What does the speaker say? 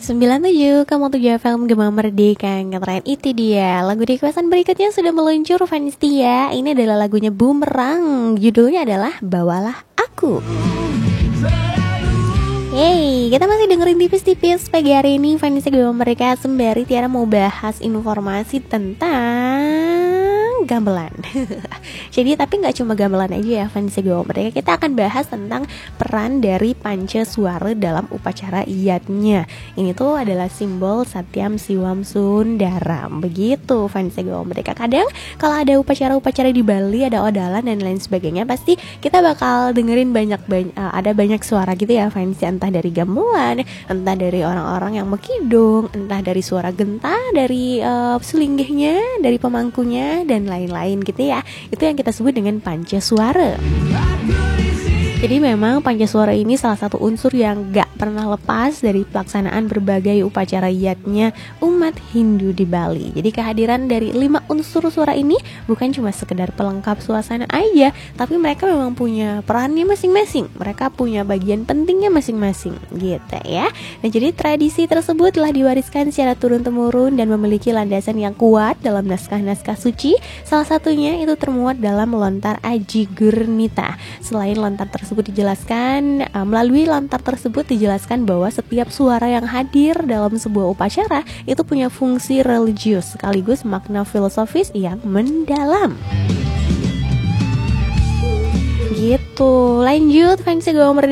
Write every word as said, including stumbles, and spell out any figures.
sembilan puluh tujuh, kamu tujuh F M Gema Merdeka Ngetren. Itu dia lagu requestan berikutnya sudah meluncur Vanistia. Ini adalah lagunya Bumerang. Judulnya adalah Bawalah Aku. Hey, kita masih dengerin tipis-tipis pagi hari ini Vanistia Gema Merdeka. Sembari Tiara mau bahas informasi tentang gamelan. Jadi tapi nggak cuma gamelan aja ya Vanistia Gema Merdeka. Kita akan bahas tentang peran dari Pancaswara dalam upacara iyatnya. Ini tuh adalah simbol Satyam Siwam Sundaram. Begitu Vanistia Gema Merdeka. Kadang kalau ada upacara-upacara di Bali, ada odalan dan lain sebagainya, pasti kita bakal dengerin banyak, banyak uh, ada banyak suara gitu ya Vanistia, entah dari gamelan, entah dari orang-orang yang mekidung, entah dari suara genta, dari uh, selinggihnya, dari pemangkunya dan lain-lain gitu ya. Itu yang kita sebut dengan Pancaswara. Jadi memang Pancaswara ini salah satu unsur yang gak pernah lepas dari pelaksanaan berbagai upacara iyatnya umat Hindu di Bali. Jadi kehadiran dari lima unsur suara ini bukan cuma sekedar pelengkap suasana aja, tapi mereka memang punya perannya masing-masing. Mereka punya bagian pentingnya masing-masing gitu ya. Nah jadi tradisi tersebut telah diwariskan secara turun-temurun dan memiliki landasan yang kuat dalam naskah-naskah suci. Salah satunya itu termuat dalam lontar Aji Gurnita. Selain lontar tersebut tersebut dijelaskan uh, melalui lontar tersebut dijelaskan bahwa setiap suara yang hadir dalam sebuah upacara itu punya fungsi religius sekaligus makna filosofis yang mendalam. Gitu. Lanjut Vanistia Gema Merdeka.